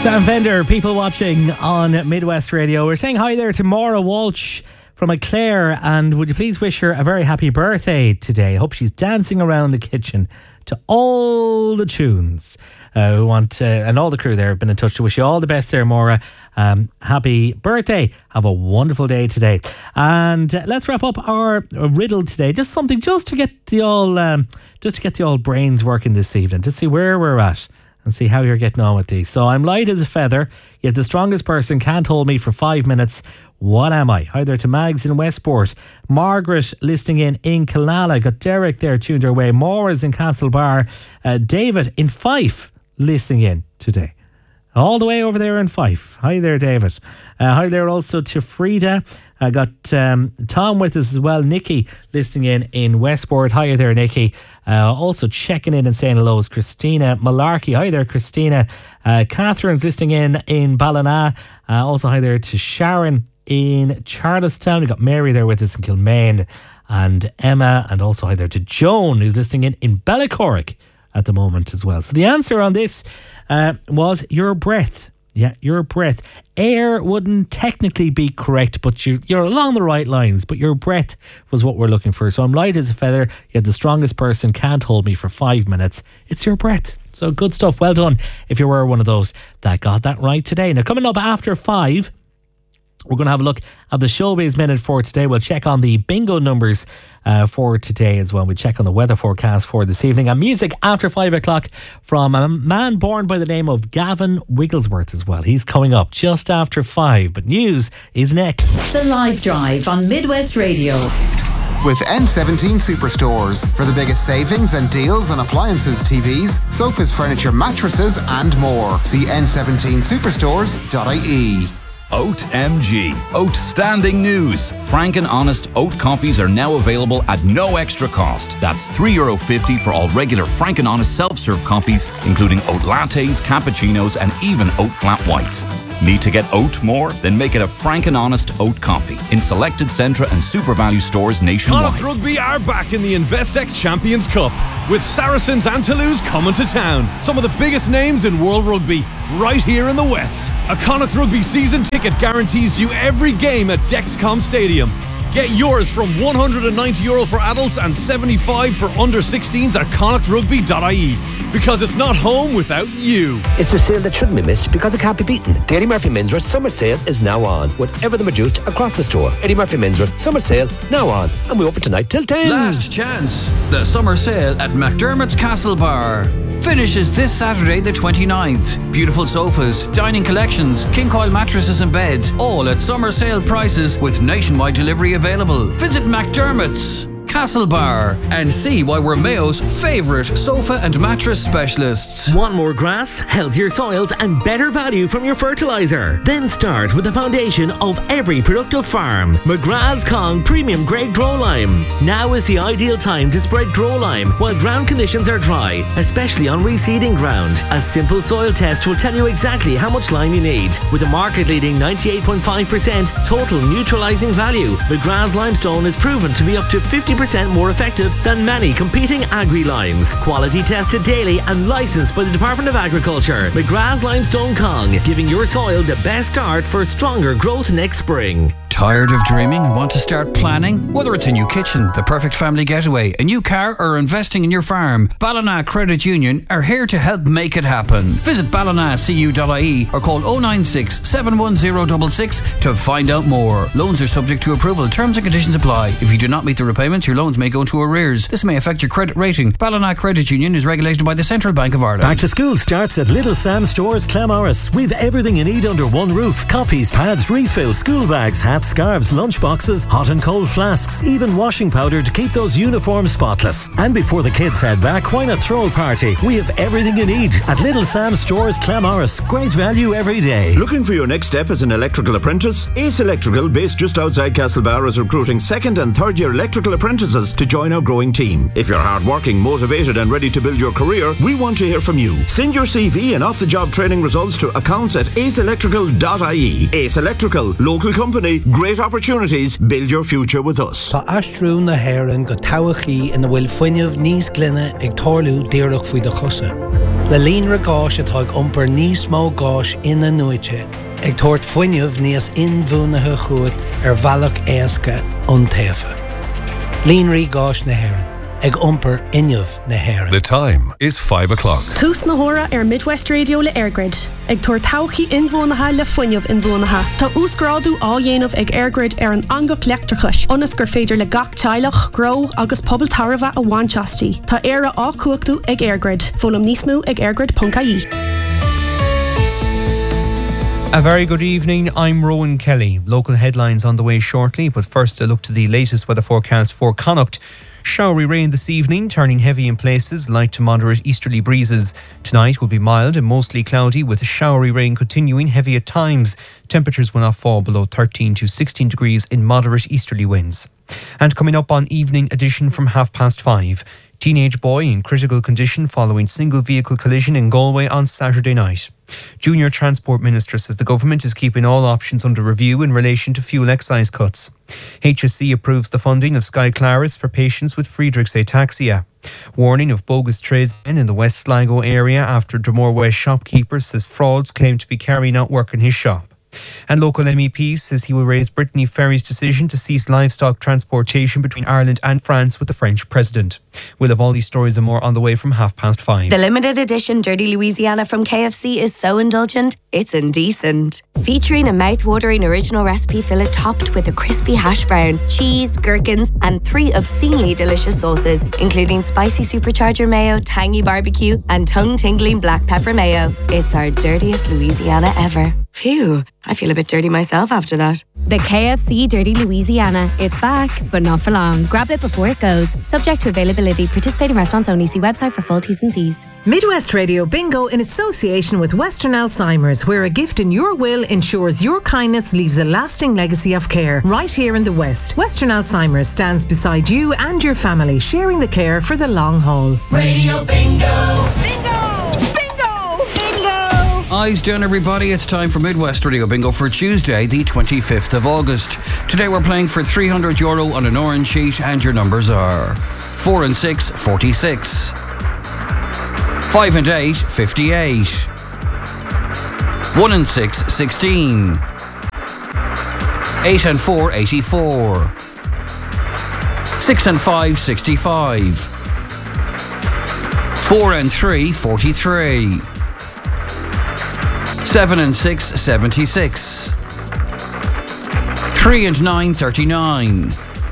Sam Fender, people watching on Midwest Radio. We're saying hi there to Maura Walsh from Clare, and would you please wish her a very happy birthday today? I hope she's dancing around the kitchen to all the tunes. We want, and all the crew there have been in touch to wish you all the best there, Maura. Happy birthday. Have a wonderful day today. And let's wrap up our riddle today. Just something just to get the old brains working this evening, to see where we're at and see how you're getting on with these. So I'm light as a feather, yet the strongest person can't hold me for 5 minutes. What am I? Hi there to Mags in Westport. Margaret listening in Killala. Got Derek there tuned our way. Maura's in Castlebar. David in Fife listening in today. All the way over there in Fife. Hi there, David. Hi there also to Frida. I got Tom with us as well. Nikki listening in Westport. Hi there, Nikki. Also checking in and saying hello is Christina Malarkey. Hi there, Christina. Catherine's listening in Ballina. Also hi there to Sharon in Charlestown. We got Mary there with us in Kilmaine, and Emma, and also hi there to Joan, who's listening in Bellacorrick at the moment as well. So the answer on this was your breath. Yeah, your breath. Air wouldn't technically be correct, but you're along the right lines. But your breath was what we're looking for. So I'm light as a feather, yet the strongest person can't hold me for 5 minutes. It's your breath. So good stuff. Well done if you were one of those that got that right today. Now coming up after 5, we're going to have a look at the Showbiz Minute for today. We'll check on the bingo numbers for today as well. We'll check on the weather forecast for this evening. And music after 5 o'clock from a man born by the name of Gavin Wigglesworth as well. He's coming up just after 5. But news is next. The Live Drive on Midwest Radio. With N17 Superstores for the biggest savings and deals on appliances, TVs, sofas, furniture, mattresses and more. See n17superstores.ie. Oat MG. Outstanding news. Frank and Honest oat coffees are now available at no extra cost. That's €3.50 for all regular Frank and Honest self-serve coffees, including oat lattes, cappuccinos, and even oat flat whites. Need to get oat more? Then make it a Frank and Honest oat coffee in selected Centra and Super Value stores nationwide. Connacht Rugby are back in the Investec Champions Cup, with Saracens and Toulouse coming to town. Some of the biggest names in world rugby, right here in the West. A Connacht Rugby season ticket guarantees you every game at Dexcom Stadium. Get yours from €190 for adults and $75 for under 16s at connachtrugby.ie. Because it's not home without you. It's a sale that shouldn't be missed because it can't be beaten. The Eddie Murphy Menswear Summer Sale is now on, with everything reduced across the store. Eddie Murphy Menswear Summer Sale now on, and we open tonight till 10. Last chance. The summer sale at McDermott's Castlebar finishes this Saturday the 29th. Beautiful sofas, dining collections, king coil mattresses and beds, all at summer sale prices with nationwide delivery available. Visit McDermott's Castlebar and see why we're Mayo's favourite sofa and mattress specialists. Want more grass, healthier soils and better value from your fertiliser? Then start with the foundation of every productive farm. McGrath's Kong Premium Grade Grow Lime. Now is the ideal time to spread Grow Lime while ground conditions are dry, especially on reseeding ground. A simple soil test will tell you exactly how much lime you need. With a market-leading 98.5% total neutralising value, McGrath's Limestone is proven to be up to 50% more effective than many competing agri-limes. Quality tested daily and licensed by the Department of Agriculture. McGrath's Limestone Kong, giving your soil the best start for stronger growth next spring. Tired of dreaming and want to start planning? Whether it's a new kitchen, the perfect family getaway, a new car, or investing in your farm, Ballina Credit Union are here to help make it happen. Visit ballinacu.ie or call 096 710 66 to find out more. Loans are subject to approval. Terms and conditions apply. If you do not meet the repayments, your loans may go into arrears. This may affect your credit rating. Ballina Credit Union is regulated by the Central Bank of Ireland. Back to school starts at Little Sam Stores, Clamorris. We've everything you need under one roof. Copies, pads, refills, school bags, hats, scarves, lunch boxes, hot and cold flasks, even washing powder to keep those uniforms spotless. And before the kids head back, why not throw a party? We have everything you need at Little Sam Stores, Clamorris. Great value every day. Looking for your next step as an electrical apprentice? Ace Electrical, based just outside Castlebar, is recruiting second and third year electrical apprentices to join our growing team. If you're hardworking, motivated and ready to build your career, we want to hear from you. Send your CV and off-the-job training results to accounts@aceelectrical.ie. Ace Electrical, local company, great opportunities. Build your future with us. Tá astrú na Héireann go tabhachaí ina bhfuil fuinneamh níos glynne ag tarlú díreach faoi do chosa. Le líonra gáis atá ag iompar níos mó gáis ina nuaite, ag tuairt foiinneamh níos inmhúnathe chuat ar bhealach éasca ón taobha. Líonraí gáis na hÉireann, ag iompar inniamh na hÉireann. The time is 5 o'clock. Tús na hóra ar Midwest Radio le Airgrid. Ag tuair todhchaí inmhúnathe le foiinneamh inmhúnathe. Tá úscráidú á dhéanamh ag Airgrid ar an angach leictrachais. Ionas gur féidir le gach teilech, gró agus pobal tarbha a bhainteastí. Tá éire á cuachtú ag Airgrid. Fólam níos mó ag airgrid.ie. A very good evening, I'm Rowan Kelly. Local headlines on the way shortly, but first a look to the latest weather forecast for Connacht. Showery rain this evening, turning heavy in places, light to moderate easterly breezes. Tonight will be mild and mostly cloudy, with showery rain continuing, heavy at times. Temperatures will not fall below 13 to 16 degrees in moderate easterly winds. And coming up on Evening Edition from 5:30. Teenage boy in critical condition following single vehicle collision in Galway on Saturday night. Junior Transport Minister says the government is keeping all options under review in relation to fuel excise cuts. HSE approves the funding of Sky Claris for patients with Friedreich's ataxia. Warning of bogus tradesmen in the West Sligo area after Dromore West shopkeeper says frauds claim to be carrying out work in his shop. And local MEP says he will raise Brittany Ferry's decision to cease livestock transportation between Ireland and France with the French president. We'll have all these stories and more on the way from 5:30. The limited edition Dirty Louisiana from KFC is so indulgent, it's indecent. Featuring a mouth-watering original recipe fillet topped with a crispy hash brown, cheese, gherkins, and 3 obscenely delicious sauces, including spicy supercharger mayo, tangy barbecue, and tongue-tingling black pepper mayo. It's our dirtiest Louisiana ever. Phew, I feel a bit dirty myself after that. The KFC Dirty Louisiana. It's back, but not for long. Grab it before it goes. Subject to availability. Participating restaurants only. See website for full T's and C's. Midwest Radio Bingo in association with Western Alzheimer's, where a gift in your will ensures your kindness leaves a lasting legacy of care. Right here in the West, Western Alzheimer's stands beside you and your family, sharing the care for the long haul. Radio Bingo! Eyes down, everybody. It's time for Midwest Radio Bingo for Tuesday, the 25th of August. Today we're playing for €300 on an orange sheet, and your numbers are 4 and 6, 46. 5 and 8, 58. 1 and 6, 16. 8 and 4, 84. 6 and 5, 65. 4 and 3, 43. 7 and 6, 76. 3 and 9, 39.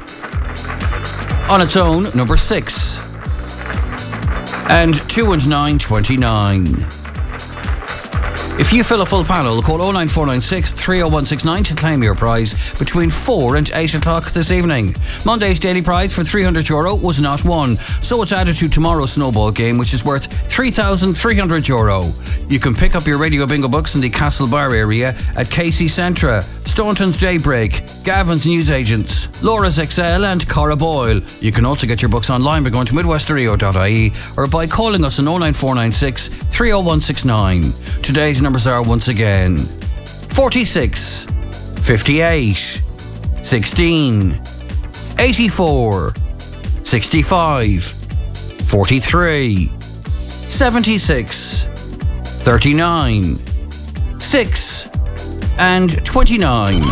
On its own, number 6. And 2 and 9, 29. If you fill a full panel, call 09496 30169 to claim your prize between 4 and 8 o'clock this evening. Monday's daily prize for €300 was not won, so it's added to tomorrow's snowball game, which is worth €3,300. You can pick up your Radio Bingo books in the Castlebar area at Casey Centra, Staunton's Daybreak, Gavin's Newsagents, Laura's XL and Cara Boyle. You can also get your books online by going to midwestradio.ie or by calling us on 09496 30169. Today's numbers are once again 46, 58, 16, 84, 65, 43, 76, 39, 6 and 29.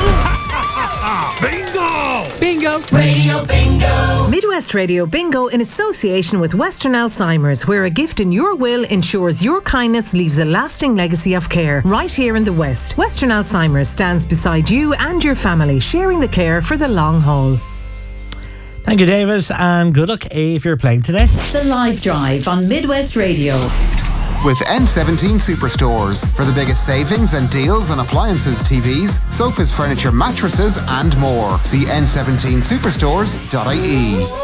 Bingo! Bingo! Radio Bingo! Midwest Radio Bingo in association with Western Alzheimer's, where a gift in your will ensures your kindness leaves a lasting legacy of care. Right here in the West, Western Alzheimer's stands beside you and your family, sharing the care for the long haul. Thank you, David, and good luck if you're playing today. The Live Drive on Midwest Radio. With N17 Superstores for the biggest savings and deals on appliances, TVs, sofas, furniture, mattresses and more. See n17superstores.ie.